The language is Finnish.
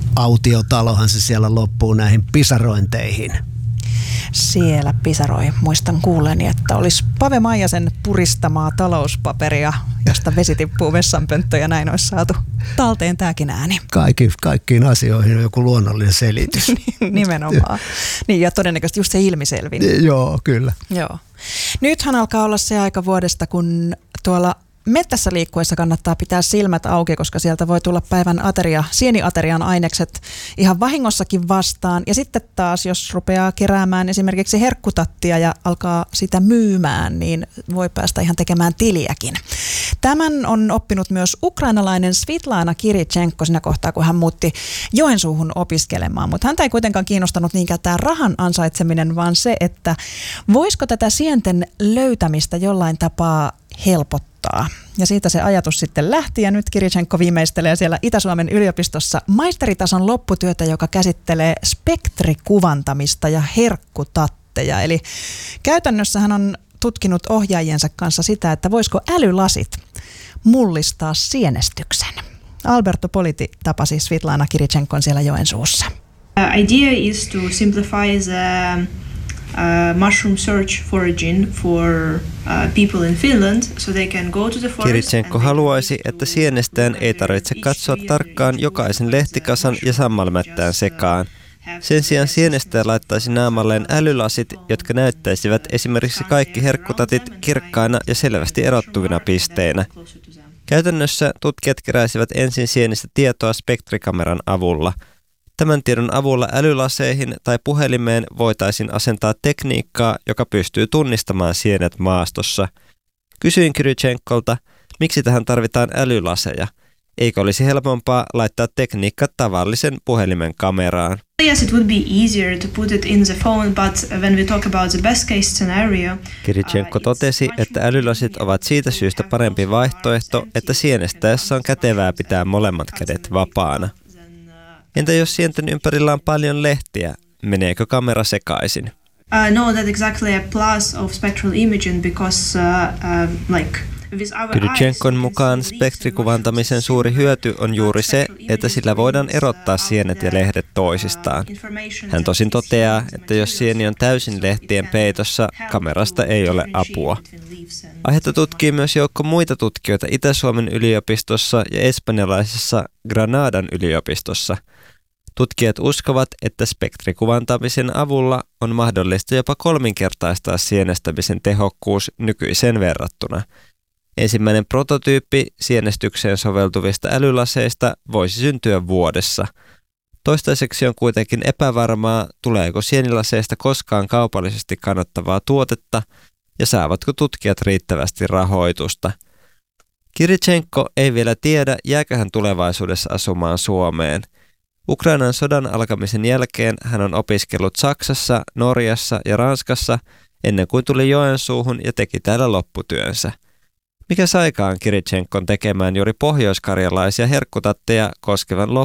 autiotalohan se siellä loppuu näihin pisarointeihin. Siellä pisaroi. Muistan kuulleeni, että olisi Pave Maijasen puristamaa talouspaperia, josta vesi tippuu vessanpönttö ja näin olisi saatu talteen tämäkin ääni. Kaikkiin asioihin on joku luonnollinen selitys. Nimenomaan. Niin, ja todennäköisesti just se ilmiselvin. Joo, kyllä. Joo. Nythän alkaa olla se aika vuodesta, kun tuolla mettässä liikkuessa kannattaa pitää silmät auki, koska sieltä voi tulla päivän sieniaterian ainekset ihan vahingossakin vastaan. Ja sitten taas, jos rupeaa keräämään esimerkiksi herkkutattia ja alkaa sitä myymään, niin voi päästä ihan tekemään tiliäkin. Tämän on oppinut myös ukrainalainen Svitlana Kirichenko siinä kohtaa, kun hän muutti Joensuuhun opiskelemaan. Mutta häntä ei kuitenkaan kiinnostanut niinkään tämä rahan ansaitseminen, vaan se, että voisiko tätä sienten löytämistä jollain tapaa helpottaa. Ja siitä se ajatus sitten lähti, ja nyt Kirichenko viimeistelee siellä Itä-Suomen yliopistossa maisteritason lopputyötä, joka käsittelee spektrikuvantamista ja herkkutatteja. Eli käytännössä hän on tutkinut ohjaajiensa kanssa sitä, että voisiko älylasit mullistaa sienestyksen. Alberto Politi tapasi Svitlana Kirichenkon siellä Joensuussa. Idea is to simplify the mushroom search foraging for people in Finland, so they can go to the forest. Kirichenko haluaisi, että sienestään ei tarvitse katsoa tarkkaan jokaisen lehtikasan ja sammalmättään sekaan. Sen sijaan sienestäjä laittaisi naamalleen älylasit, jotka näyttäisivät esimerkiksi kaikki herkkutatit kirkkaina ja selvästi erottuvina pisteinä. Käytännössä tutkijat keräisivät ensin sienistä tietoa spektrikameran avulla. Tämän tiedon avulla älylaseihin tai puhelimeen voitaisiin asentaa tekniikkaa, joka pystyy tunnistamaan sienet maastossa. Kysyin Kirichenkolta, miksi tähän tarvitaan älylaseja. Eikö olisi helpompaa laittaa tekniikka tavallisen puhelimen kameraan? Yes, it would be easier to put it in the phone, but when we talk about the best case scenario, Kirichenko totesi, että älylasit ovat siitä syystä parempi vaihtoehto, että sienestäessä on kätevää pitää molemmat kädet vapaana. Entä jos sienten ympärillä on paljon lehtiä, meneekö kamera sekaisin? No, that's exactly a plus of spectral imaging because Kirichenkon mukaan spektrikuvantamisen suuri hyöty on juuri se, että sillä voidaan erottaa sienet ja lehdet toisistaan. Hän tosin toteaa, että jos sieni on täysin lehtien peitossa, kamerasta ei ole apua. Aihetta tutkii myös joukko muita tutkijoita Itä-Suomen yliopistossa ja espanjalaisessa Granadan yliopistossa. Tutkijat uskovat, että spektrikuvantamisen avulla on mahdollista jopa kolminkertaistaa sienestämisen tehokkuus nykyiseen verrattuna. Ensimmäinen prototyyppi sienestykseen soveltuvista älylaseista voisi syntyä vuodessa. Toistaiseksi on kuitenkin epävarmaa, tuleeko sienilaseista koskaan kaupallisesti kannattavaa tuotetta ja saavatko tutkijat riittävästi rahoitusta. Kirichenko ei vielä tiedä, jääkö hän tulevaisuudessa asumaan Suomeen. Ukrainan sodan alkamisen jälkeen hän on opiskellut Saksassa, Norjassa ja Ranskassa ennen kuin tuli Joensuuhun ja teki täällä lopputyönsä. Mikä saikaan Kirichenkon tekemään juuri pohjoiskarjalaisia herkkutatteja koskevan